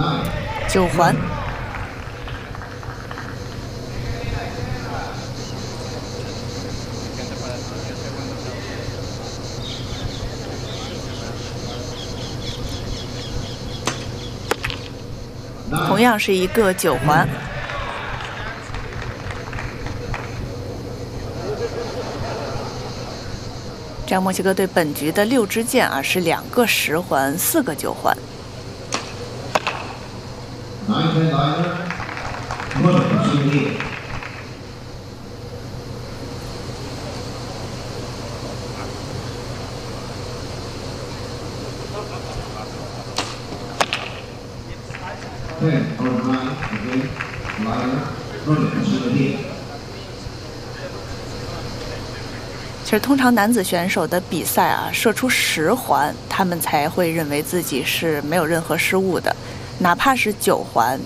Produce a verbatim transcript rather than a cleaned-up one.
九环。同样是一个九环。这样墨西哥队本局的六支箭啊是两个十环，四个九环。其实，通常男子选手的比赛啊，射出十环，他们才会认为自己是没有任何失误的，哪怕是九环。